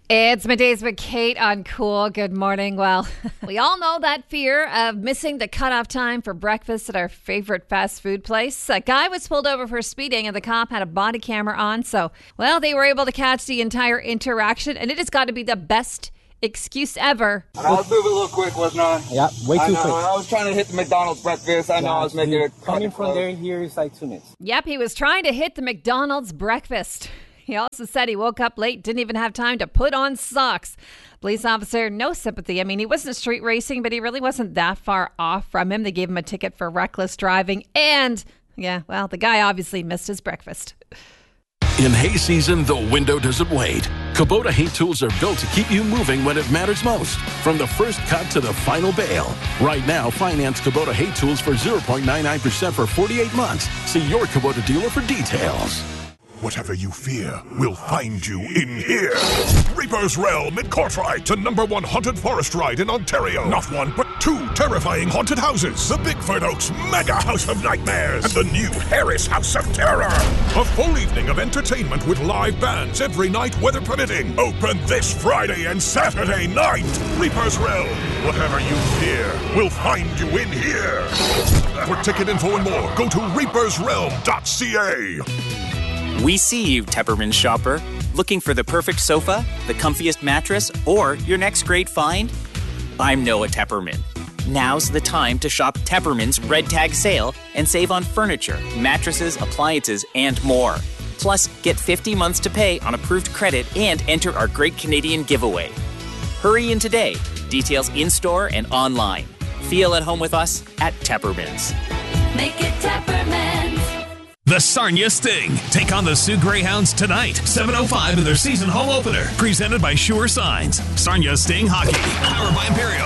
It's Middays with Kate on Cool. Good morning. Well, we all know that fear of missing the cutoff time for breakfast at our favorite fast food place. A guy was pulled over for speeding and the cop had a body camera on. So, well, they were able to catch the entire interaction, and it has got to be the best excuse ever. And I was moving a little quick, wasn't I? Yeah, way too quick. I was trying to hit the McDonald's breakfast. I know I was making it. Coming from there here is like 2 minutes. Yep, he was trying to hit the McDonald's breakfast. He also said he woke up late, didn't even have time to put on socks. Police officer, no sympathy. I mean, he wasn't street racing, but he really wasn't that far off from him. They gave him a ticket for reckless driving. And, yeah, well, the guy obviously missed his breakfast. In hay season, the window doesn't wait. Kubota hay tools are built to keep you moving when it matters most. From the first cut to the final bale. Right now, finance Kubota hay tools for 0.99% for 48 months. See your Kubota dealer for details. Whatever you fear will find you in here. Reaper's Realm in Courtrai, the #1 haunted forest ride in Ontario. Not one, but two terrifying haunted houses. The Bigford Oaks Mega House of Nightmares and the new Harris House of Terror. A full evening of entertainment with live bands every night, weather permitting. Open this Friday and Saturday night. Reaper's Realm. Whatever you fear will find you in here. For ticket info and more, go to reapersrealm.ca. We see you, Tepperman shopper. Looking for the perfect sofa, the comfiest mattress, or your next great find? I'm Noah Tepperman. Now's the time to shop Tepperman's Red Tag Sale and save on furniture, mattresses, appliances, and more. Plus, get 50 months to pay on approved credit and enter our Great Canadian Giveaway. Hurry in today. Details in-store and online. Feel at home with us at Tepperman's. Make it Tepperman's. The Sarnia Sting take on the Sioux Greyhounds tonight, 7:05 in their season home opener. Presented by Sure Signs. Sarnia Sting Hockey, powered by Imperial.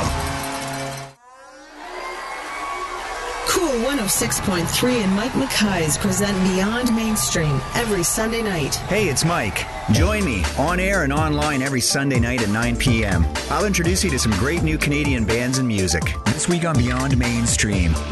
Cool 106.3 and Mike McKay's present Beyond Mainstream every Sunday night. Hey, it's Mike. Join me on air and online every Sunday night at 9 p.m. I'll introduce you to some great new Canadian bands and music. This week on Beyond Mainstream,